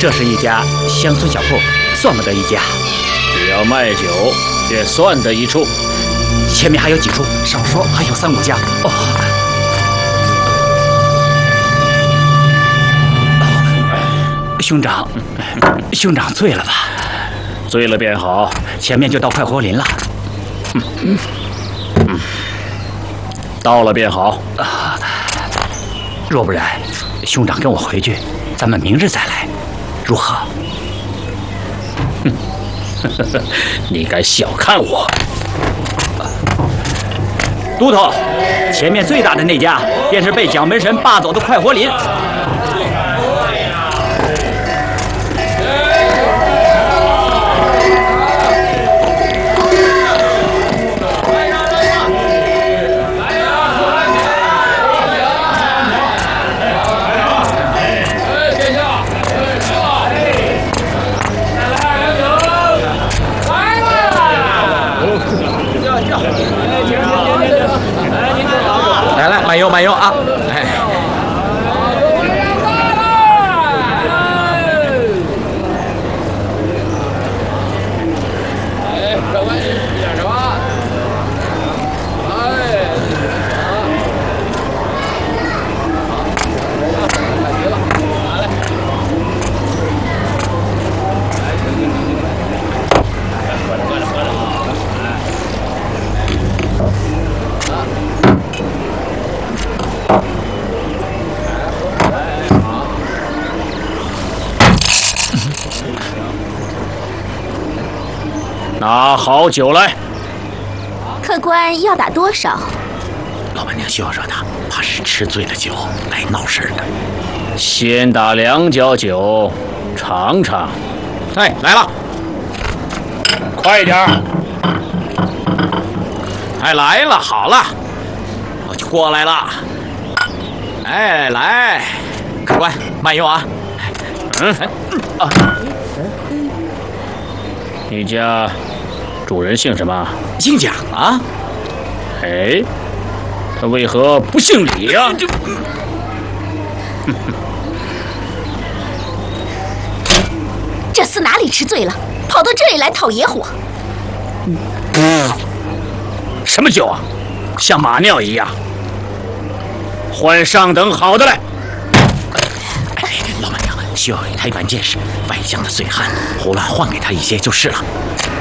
这是一家乡村小铺，算不得一家。 只要卖酒，也算得一处。 前面还有几处，少说还有3、5家。哦。兄长，兄长醉了吧？ 醉了便好， 前面就到快活林了。 到了便好。 若不然，兄长跟我回去，咱们明日再来，如何？ 你敢小看我？ 都头，前面最大的那家，便是被蒋门神霸走的快活林。 慢用慢用啊！哎，各位一点什么？哎， 拿好酒来。 客官要打多少？ 老板娘休要惹他，怕是吃醉了酒来闹事的。 先打2角酒，尝尝。 哎，来了， 快点儿！ 哎，来了，好了，我就过来了。哎，来，客官慢用啊。 你家主人姓什么？ 姓蒋啊。 哎，他为何不姓李呀？ 这厮哪里吃醉了，跑到这里来讨野火？ 什么酒啊，像马尿一样！换上等好的来。 老板娘，需要有一台软件时，外乡的醉汉，胡乱换给他一些就是了。